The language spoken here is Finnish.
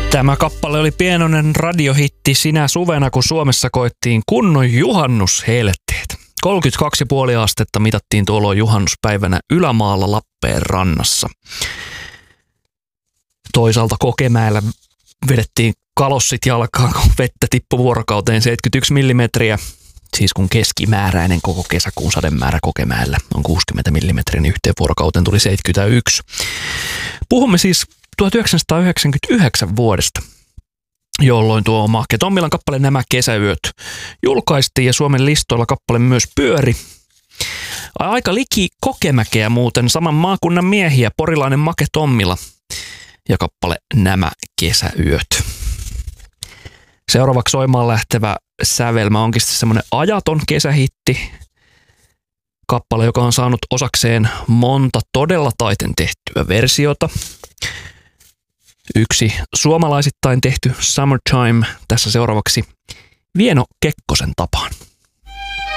Tämä kappale oli pienoinen radiohitti sinä suvena, kun Suomessa koettiin kunnon juhannushelteet. 32,5 astetta mitattiin tuolloin juhannuspäivänä Ylämaalla Lappeen rannassa. Toisaalta Kokemäellä vedettiin kalossit jalkaan, kun vettä tippui vuorokauteen 71 millimetriä. Siis kun keskimääräinen koko kesäkuun sademäärä Kokemäellä on 60 millimetriä, niin yhteen vuorokauteen tuli 71. Puhumme siis 1999 vuodesta, jolloin tuo Mahke Tommilan kappale Nämä kesäyöt julkaistiin ja Suomen listoilla kappale myös pyöri. Aika liki Kokemäkeä muuten, saman maakunnan miehiä, porilainen Make Tommila ja kappale Nämä kesäyöt. Seuraavaksi soimaan lähtevä sävelmä onkin semmoinen ajaton kesähitti. Kappale, joka on saanut osakseen monta todella taiten tehtyä versiota. Yksi suomalaisittain tehty Summertime, tässä seuraavaksi Vieno Kekkosen tapaan.